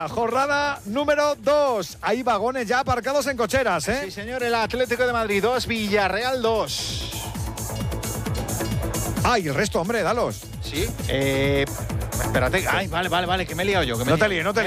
Jornada número 2. Hay vagones ya aparcados en cocheras, ¿eh? Sí, señor. El Atlético de Madrid 2, Villarreal 2. Y el resto, hombre, dalos. Sí. Espérate. Ay, vale, que me he liado yo. No te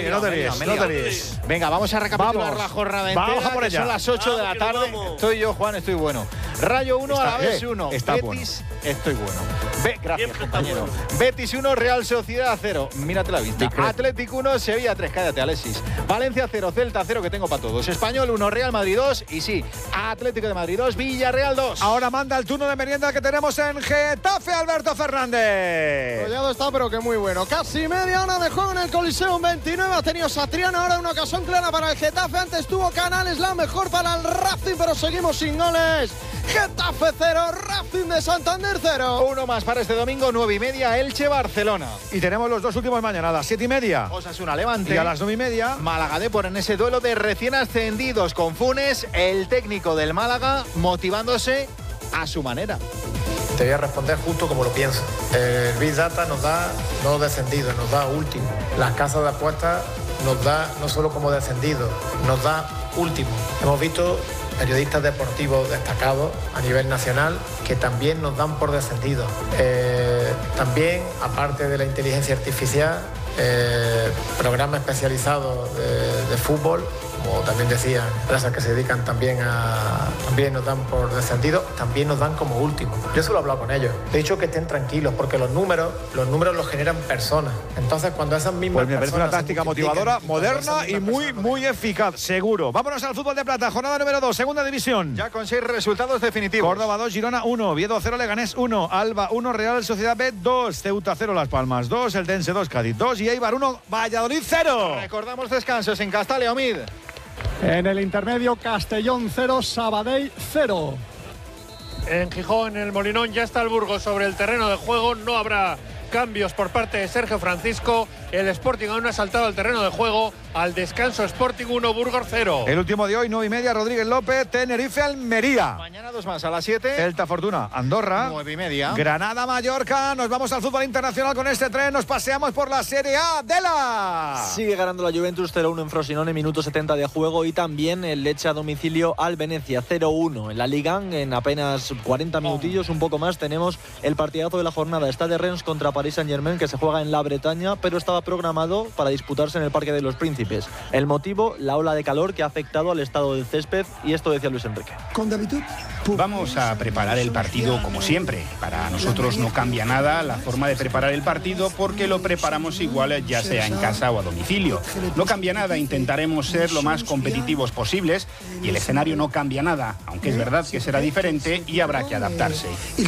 líes. Venga, vamos a recapitular la jornada entera. Vamos a por ella. Son las 8 de la tarde. Estoy yo, Juan, estoy bueno. Rayo 1, Alavés 1. Está Betis, bueno. Estoy bueno. Gracias, compañero. Betis 1, Real Sociedad 0. Mírate la vista. Atlético 1, Sevilla 3. Cállate, Alexis. Valencia 0, Celta 0, que tengo para todos. Español 1, Real Madrid 2. Y sí, Atlético de Madrid 2, Villarreal 2. Ahora manda el turno de merienda que tenemos en Getafe, Alberto Fernández. Rodeado está, pero que muy bueno. Casi media hora de juego en el Coliseum. 29 ha tenido Satriano. Ahora una ocasión clara para el Getafe. Antes tuvo Canales, la mejor para el Racing, pero seguimos sin goles. Getafe 0, Racing de Santander 0. Uno más para este domingo, 9:30, Elche-Barcelona. Y tenemos los dos últimos mañana, a las 7:30. Osasuna-Levante. Y a las 9:30. Málaga-Depor en ese duelo de recién ascendidos con Funes, el técnico del Málaga, motivándose a su manera. Te voy a responder justo como lo pienso. El Big Data nos da no descendido, nos da último. Las casas de apuestas nos da no solo como descendido, nos da último. Hemos visto periodistas deportivos destacados a nivel nacional que también nos dan por descendidos. También, aparte de la inteligencia artificial, programas especializados de fútbol, como también decían, empresas que se dedican también nos dan por descendido, también nos dan como último. Yo solo he hablado con ellos. He dicho que estén tranquilos porque los números los generan personas. Entonces, cuando esas mismas Pues me parece una táctica motivadora, moderna y muy eficaz, seguro. Vámonos al fútbol de plata, jornada número 2, segunda división. Ya con 6 resultados definitivos. Córdoba 2, Girona 1, Oviedo 0, Leganés 1, Alba 1, Real Sociedad B 2, Ceuta 0, Las Palmas 2, Eldense 2, Cádiz 2 y Eibar 1, Valladolid 0. Recordamos descansos en Castalia, Omid. En el intermedio, Castellón 0, Sabadell 0. En Gijón, en el Molinón, ya está el Burgos sobre el terreno de juego. No habrá cambios por parte de Sergio Francisco. El Sporting aún no ha saltado al terreno de juego. Al descanso, Sporting 1, Burgos 0. El último de hoy, 9:30, Rodríguez López, Tenerife, Almería. Mañana 2 más, a las 7. Celta Fortuna, Andorra. 9:30. Granada, Mallorca. Nos vamos al fútbol internacional con este tren. Nos paseamos por la Serie A de la... Sigue ganando la Juventus 0-1 en Frosinone, minuto 70 de juego. Y también el Lecce a domicilio al Venecia 0-1. En la Liga, en apenas 40 minutillos, un poco más, tenemos el partidazo de la jornada. Está de Rennes contra Paris Saint-Germain, que se juega en la Bretaña, pero estaba programado para disputarse en el Parque de los Príncipes. El motivo, la ola de calor que ha afectado al estado del césped, y esto decía Luis Enrique. Vamos a preparar el partido como siempre. Para nosotros no cambia nada la forma de preparar el partido porque lo preparamos igual ya sea en casa o a domicilio. No cambia nada, intentaremos ser lo más competitivos posibles y el escenario no cambia nada, aunque es verdad que será diferente y habrá que adaptarse.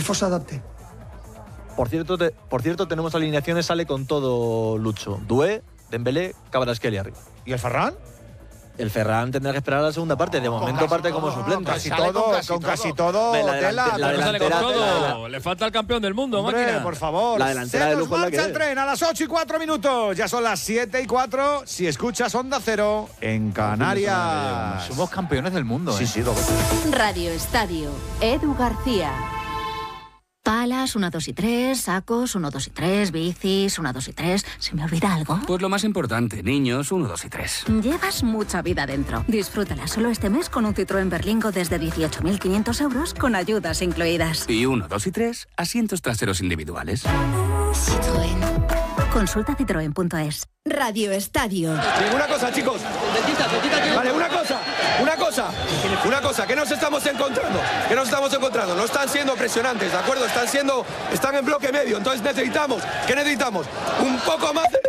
Por cierto, tenemos alineaciones, sale con todo Lucho. Doué, Dembélé, Kvaratskhelia arriba. ¿Y el Ferran? El Ferran tendrá que esperar a la segunda parte. De momento parte como suplente. Casi todo. La delantera. Le falta el campeón del mundo, hombre, máquina. por favor. La delantera de lujo es la que marcha el tren a las 8:04. Ya son las 7:04. Si escuchas Onda Cero en Canarias. Somos campeones del mundo. Sí, Radio Estadio, Edu García. Palas, 1, 2 y 3, sacos, 1, 2 y 3, bicis, 1, 2 y 3. ¿Se me olvida algo? Pues lo más importante, niños, 1, 2 y 3. Llevas mucha vida dentro. Disfrútala solo este mes con un Citroën Berlingo desde 18.500 euros con ayudas incluidas. Y 1, 2 y 3, asientos traseros individuales. Citroën. Consulta citroen.es. Radio Estadio. Una cosa, chicos. Vale, una cosa, que nos estamos encontrando. No están siendo presionantes, ¿de acuerdo? Están en bloque medio. Entonces necesitamos un poco más de...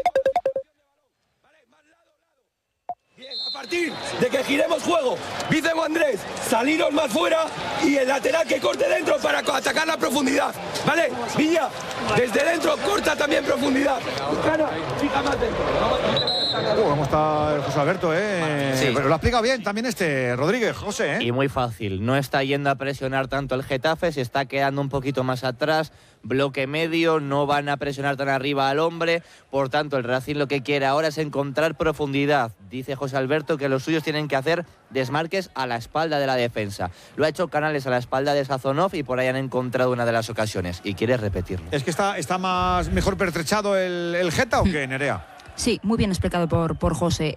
Bien, a partir de que giremos juego, Vicen o Andrés, saliros más fuera y el lateral que corte dentro para atacar la profundidad. ¿Vale? Villa, desde dentro corta también profundidad. Buscana, fija más dentro. ¿Cómo está el José Alberto, Sí. Pero lo ha explicado bien también Rodríguez, José, Y muy fácil, no está yendo a presionar tanto el Getafe, se está quedando un poquito más atrás, bloque medio, no van a presionar tan arriba al hombre, por tanto el Racing lo que quiere ahora es encontrar profundidad. Dice José Alberto que los suyos tienen que hacer desmarques a la espalda de la defensa. Lo ha hecho Canales a la espalda de Sazonov y por ahí han encontrado una de las ocasiones y quiere repetirlo. ¿Es que está mejor pertrechado el Geta o qué, Nerea? Sí, muy bien explicado por José.